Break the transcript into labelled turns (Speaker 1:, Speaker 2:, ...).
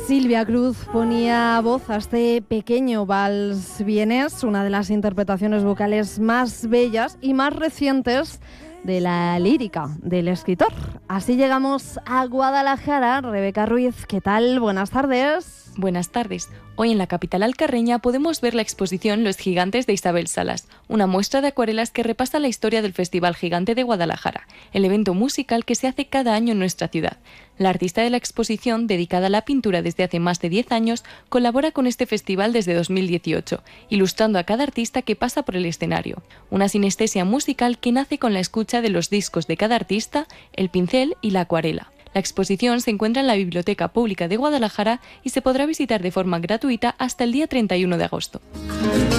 Speaker 1: Silvia Cruz ponía voz a este pequeño vals vienés, una de las interpretaciones vocales más bellas y más recientes de la lírica del escritor. Así llegamos a Guadalajara. Rebeca Ruiz, ¿qué tal? Buenas tardes.
Speaker 2: Buenas tardes. Hoy en la capital alcarreña podemos ver la exposición Los Gigantes de Isabel Salas, una muestra de acuarelas que repasa la historia del Festival Gigante de Guadalajara, el evento musical que se hace cada año en nuestra ciudad. La artista de la exposición, dedicada a la pintura desde hace más de 10 años, colabora con este festival desde 2018, ilustrando a cada artista que pasa por el escenario. Una sinestesia musical que nace con la escucha de los discos de cada artista, el pincel y la acuarela. La exposición se encuentra en la Biblioteca Pública de Guadalajara y se podrá visitar de forma gratuita hasta el día 31 de agosto.